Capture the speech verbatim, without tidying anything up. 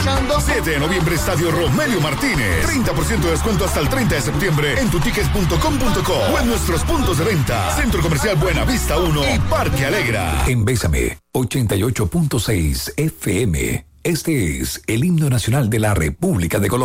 escuchando. siete de noviembre, Estadio Romelio Martínez. treinta por ciento de descuento hasta el treinta de septiembre en tutickets punto com punto co o en nuestros puntos de venta. Centro Comercial Buenavista uno y Parque Alegra. En Bésame, ochenta y ocho punto seis F M. Este es el himno nacional de la República de Colombia.